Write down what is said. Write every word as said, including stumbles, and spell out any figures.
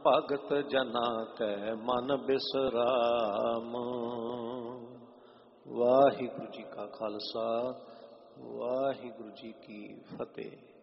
ਭਗਤ ਜਨਾ ਕੈ ਮਨ ਬਿਸਰਾਮ। ਵਾਹਿਗੁਰੂ ਜੀ ਕਾ ਖਾਲਸਾ, ਵਾਹਿਗੁਰੂ ਜੀ ਕੀ ਫਤਿਹ।